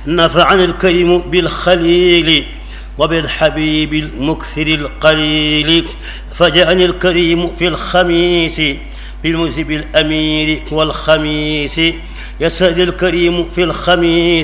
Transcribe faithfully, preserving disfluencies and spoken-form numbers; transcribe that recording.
نفعني الكريم بالخليل وبالحبيب المكثر القليل. فجاءني الكريم في الخميس بالمذهب الأمير والخميس. يسأل الكريم في الخميس